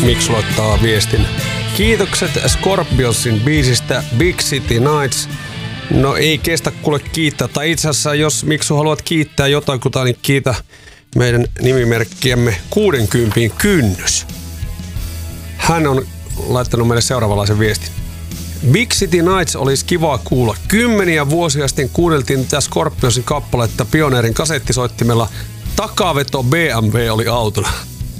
Miksu laittaa viestin. Kiitokset Scorpionsin biisistä Big City Nights. No ei kestä kuule kiittää. Tai itse asiassa jos Miksu haluat kiittää jotakuta, niin kiitä meidän nimimerkkiämme 60 kynnys. Hän on laittanut meille seuraavanlaisen viestin. Big City Nights olisi kiva kuulla. 10 vuosia sitten kuunneltiin tätä Scorpionsin kappaletta Pioneerin kasettisoittimella. Takaveto BMW oli autona.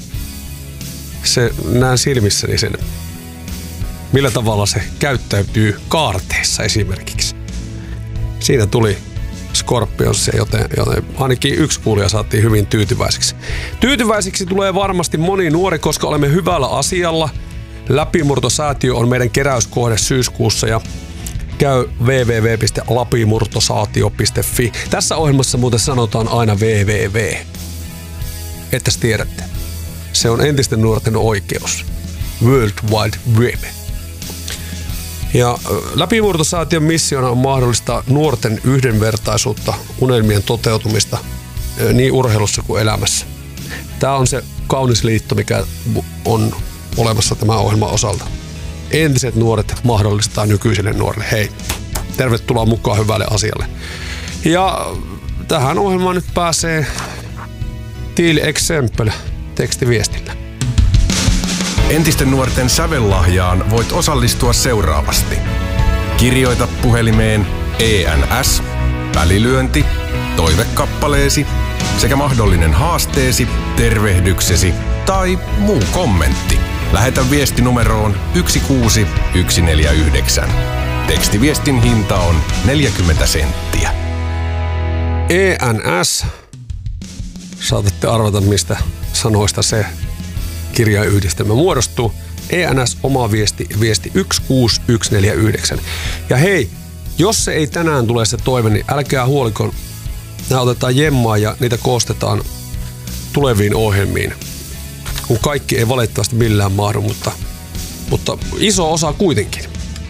Se näen silmissäni sen. Millä tavalla se käyttäytyy kaarteessa esimerkiksi. Siinä tuli Scorpionsia, joten ainakin yksi kuulija saatiin hyvin tyytyväiseksi. Tyytyväiseksi tulee varmasti moni nuori, koska olemme hyvällä asialla. Läpimurtosäätiö on meidän keräyskohde syyskuussa ja käy www.lapimurtosaatio.fi. Tässä ohjelmassa muuten sanotaan aina www. Että tiedätte. Se on entisten nuorten oikeus. World Wide Web. Ja Läpimurtosäätiön missiona on mahdollistaa nuorten yhdenvertaisuutta, unelmien toteutumista niin urheilussa kuin elämässä. Tämä on se kaunis liitto, mikä on olemassa tämän ohjelman osalta. Entiset nuoret mahdollistaa nykyisille nuorille. Hei, tervetuloa mukaan hyvälle asialle. Ja tähän ohjelmaan nyt pääsee Till Exempel tekstiviestillä. Entisten nuorten sävellahjaan voit osallistua seuraavasti. Kirjoita puhelimeen ENS, välilyönti, toivekappaleesi sekä mahdollinen haasteesi, tervehdyksesi tai muu kommentti. Lähetä viesti numeroon 16149. Tekstiviestin hinta on 40 senttiä. ENS. Saatatte arvata, mistä sanoista se kirjainyhdistelmä muodostuu. ENS, oma viesti 16149. Ja hei, jos se ei tänään tule se toive, niin älkää huoliko. Nämä otetaan jemmaa ja niitä koostetaan tuleviin ohjelmiin. Kun kaikki ei valitettavasti millään mahdu, mutta iso osa kuitenkin.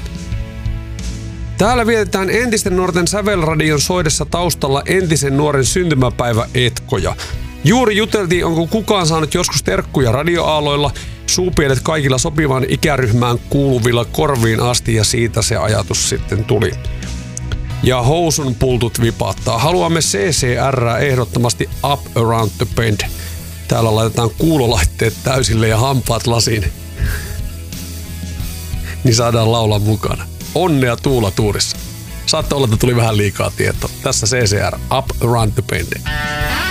Täällä vietetään entisten nuorten sävelradion soidessa taustalla entisen nuoren syntymäpäivä etkoja. Juuri juteltiin, onko kukaan saanut joskus terkkuja radioaaloilla, suupielet kaikilla sopivan ikäryhmään kuuluvilla korviin asti ja siitä se ajatus sitten tuli. Ja housun pultut vipattaa. Haluamme CCR ehdottomasti up around the bend. Täällä laitetaan kuulolaitteet täysille ja hampaat lasiin. Niin saadaan laulaa mukana. Onnea Tuula Tuurissa. Saattaa olla, että tuli vähän liikaa tietoa. Tässä CCR, up around the bend.